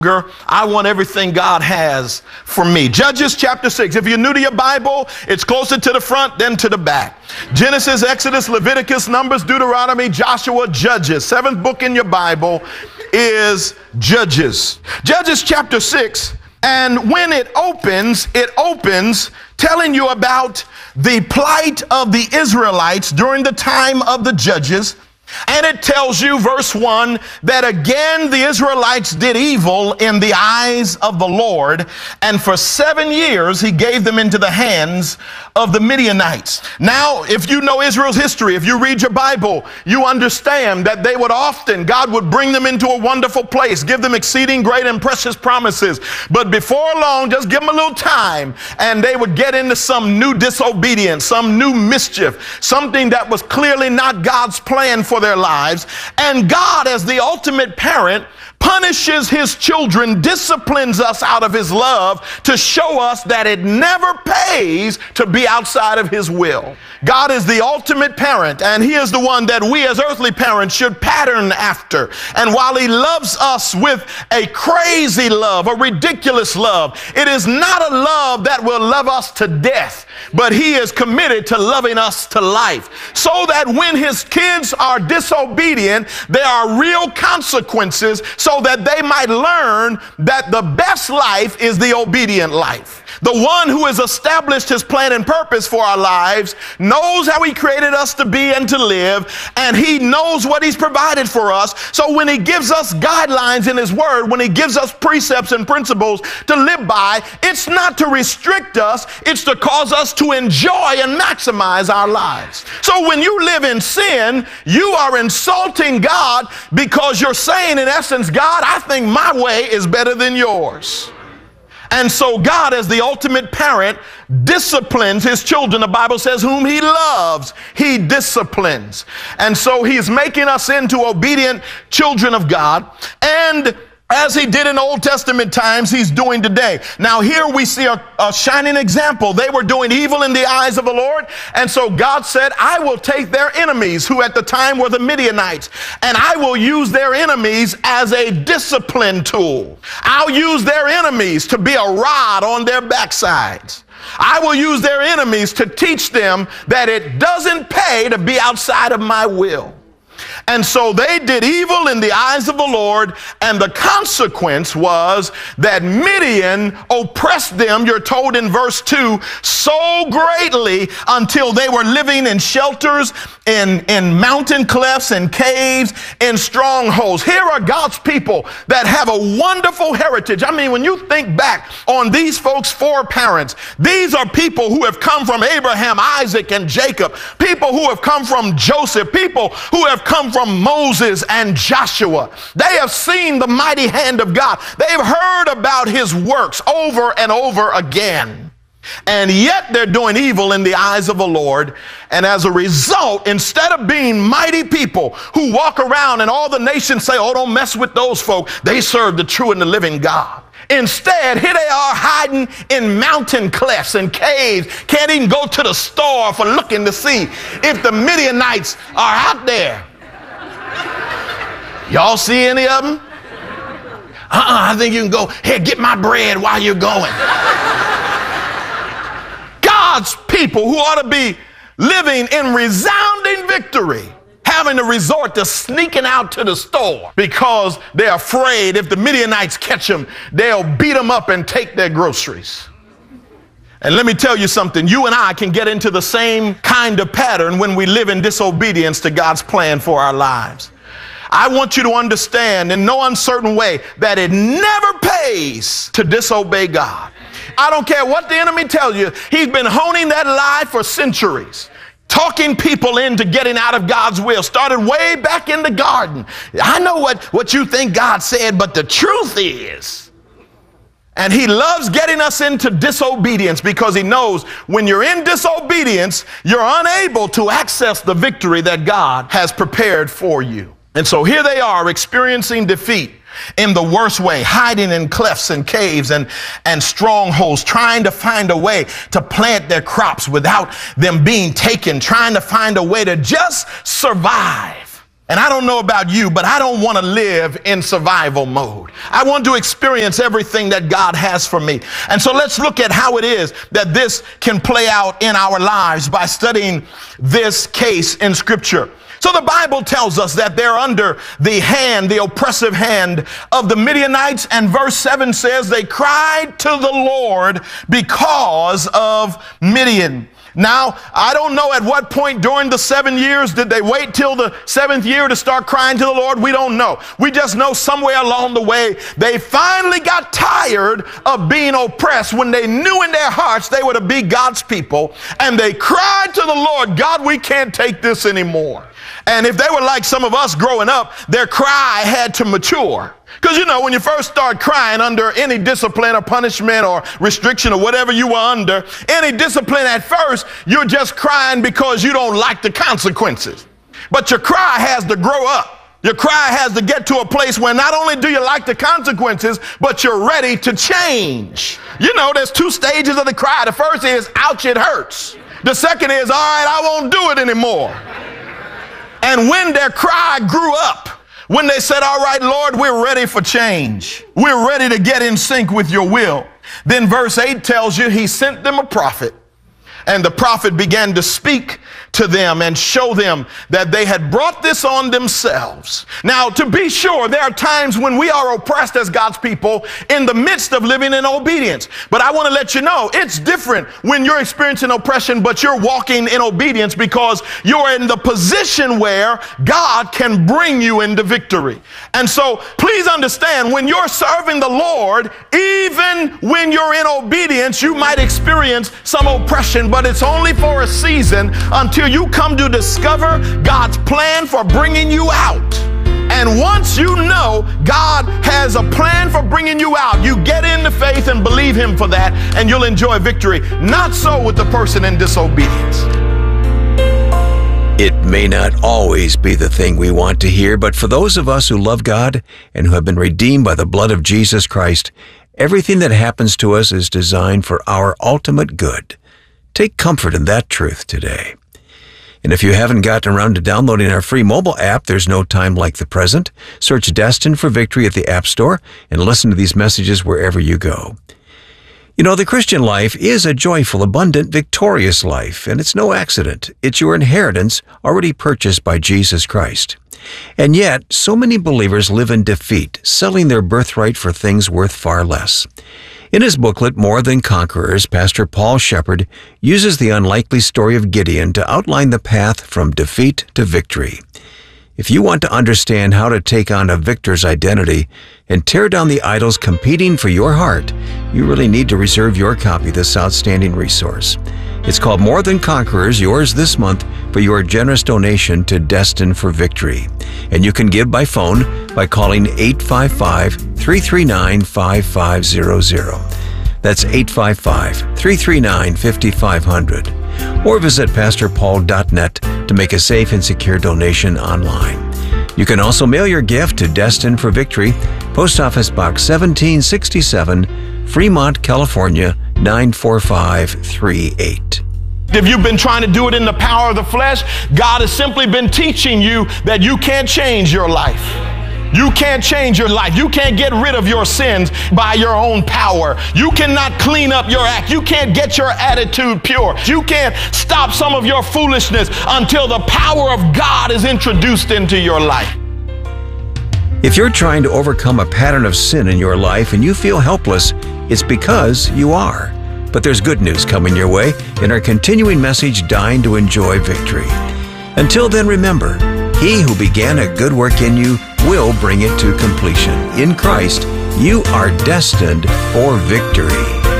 I want everything God has for me. Judges chapter 6. If you're new to your Bible, it's closer to the front than to the back. Genesis, Exodus, Leviticus, Numbers, Deuteronomy, Joshua, Judges. Seventh book in your Bible is Judges. Judges chapter 6. And when it opens telling you about the plight of the Israelites during the time of the Judges. And it tells you, verse 1, that again the Israelites did evil in the eyes of the Lord, and for 7 years he gave them into the hands of the Midianites. Now, if you know Israel's history, if you read your Bible, you understand that they would often, God would bring them into a wonderful place, give them exceeding great and precious promises. But before long, just give them a little time, and they would get into some new disobedience, some new mischief, something that was clearly not God's plan for their lives. And God, as the ultimate parent, punishes his children, disciplines us out of his love to show us that it never pays to be outside of his will. God is the ultimate parent, and he is the one that we as earthly parents should pattern after. And while he loves us with a crazy love, a ridiculous love, it is not a love that will love us to death, but he is committed to loving us to life, so that when his kids are disobedient, there are real consequences, so that they might learn that the best life is the obedient life. The one who has established his plan and purpose for our lives knows how he created us to be and to live, and he knows what he's provided for us. So when he gives us guidelines in his word, when he gives us precepts and principles to live by, it's not to restrict us, it's to cause us to enjoy and maximize our lives. So when you live in sin, you are insulting God, because you're saying, in essence, God, I think my way is better than yours. And so God, as the ultimate parent, disciplines his children. The Bible says, whom he loves, he disciplines. And so he's making us into obedient children of God. And as he did in Old Testament times, he's doing today. Now here we see a shining example. They were doing evil in the eyes of the Lord. And so God said, I will take their enemies, who at the time were the Midianites, and I will use their enemies as a discipline tool. I'll use their enemies to be a rod on their backsides. I will use their enemies to teach them that it doesn't pay to be outside of my will. And so they did evil in the eyes of the Lord, and the consequence was that Midian oppressed them, you're told in verse 2, so greatly until they were living in shelters, in mountain clefts and caves, in strongholds. Here are God's people that have a wonderful heritage. I mean, when you think back on these folks' foreparents, these are people who have come from Abraham, Isaac, and Jacob, people who have come from Joseph, people who have come from Moses and Joshua. They have seen the mighty hand of God. They've heard about his works over and over again. And yet they're doing evil in the eyes of the Lord. And as a result, instead of being mighty people who walk around and all the nations say, oh, don't mess with those folk, they serve the true and the living God. Instead, here they are hiding in mountain clefts and caves, can't even go to the store for looking to see if the Midianites are out there. Y'all see any of them? I think you can go, here, get my bread while you're going. God's people, who ought to be living in resounding victory, having to resort to sneaking out to the store because they're afraid if the Midianites catch them, they'll beat them up and take their groceries. And let me tell you something, you and I can get into the same kind of pattern when we live in disobedience to God's plan for our lives. I want you to understand in no uncertain way that it never pays to disobey God. I don't care what the enemy tells you. He's been honing that lie for centuries, talking people into getting out of God's will. Started way back in the garden. I know what you think God said, but the truth is, and he loves getting us into disobedience, because he knows when you're in disobedience, you're unable to access the victory that God has prepared for you. And so here they are experiencing defeat in the worst way, hiding in clefts and caves and strongholds, trying to find a way to plant their crops without them being taken, trying to find a way to just survive. And I don't know about you, but I don't want to live in survival mode. I want to experience everything that God has for me. And so let's look at how it is that this can play out in our lives by studying this case in Scripture. So the Bible tells us that they're under the oppressive hand of the Midianites. And verse 7 says they cried to the Lord because of Midian. Now, I don't know at what point during the 7 years did they wait till the 7th year to start crying to the Lord. We don't know. We just know somewhere along the way they finally got tired of being oppressed when they knew in their hearts they were to be God's people. And they cried to the Lord, God, we can't take this anymore. And if they were like some of us growing up, their cry had to mature. Because, you know, when you first start crying under any discipline or punishment or restriction or whatever you were under, any discipline at first, you're just crying because you don't like the consequences. But your cry has to grow up. Your cry has to get to a place where not only do you like the consequences, but you're ready to change. You know, there's 2 stages of the cry. The first is, ouch, it hurts. The second is, all right, I won't do it anymore. And when their cry grew up, when they said, all right, Lord, we're ready for change. We're ready to get in sync with your will. Then verse 8 tells you he sent them a prophet. And the prophet began to speak to them and show them that they had brought this on themselves. Now, to be sure, there are times when we are oppressed as God's people in the midst of living in obedience. But I want to let you know, it's different when you're experiencing oppression, but you're walking in obedience because you're in the position where God can bring you into victory. And so please understand, when you're serving the Lord, even when you're in obedience, you might experience some oppression, but it's only for a season until you come to discover God's plan for bringing you out. And once you know God has a plan for bringing you out, you get into faith and believe him for that, and you'll enjoy victory. Not so with the person in disobedience. It may not always be the thing we want to hear, but for those of us who love God and who have been redeemed by the blood of Jesus Christ, everything that happens to us is designed for our ultimate good. Take comfort in that truth today. And if you haven't gotten around to downloading our free mobile app, there's no time like the present. Search Destined for Victory at the App Store and listen to these messages wherever you go. You know, the Christian life is a joyful, abundant, victorious life, and it's no accident. It's your inheritance already purchased by Jesus Christ. And yet, so many believers live in defeat, selling their birthright for things worth far less. In his booklet, More Than Conquerors, Pastor Paul Shepard uses the unlikely story of Gideon to outline the path from defeat to victory. If you want to understand how to take on a victor's identity and tear down the idols competing for your heart, you really need to reserve your copy of this outstanding resource. It's called More Than Conquerors, yours this month for your generous donation to Destined for Victory. And you can give by phone by calling 855-339-5500. That's 855-339-5500. Or visit pastorpaul.net to make a safe and secure donation online. You can also mail your gift to Destined for Victory, Post Office Box 1767, Fremont, California, 94538. If you've been trying to do it in the power of the flesh, God has simply been teaching you that you can't change your life. You can't change your life. You can't get rid of your sins by your own power. You cannot clean up your act. You can't get your attitude pure. You can't stop some of your foolishness until the power of God is introduced into your life. If you're trying to overcome a pattern of sin in your life and you feel helpless, it's because you are. But there's good news coming your way in our continuing message, Dying to Enjoy Victory. Until then, remember, he who began a good work in you will bring it to completion. In Christ, you are destined for victory.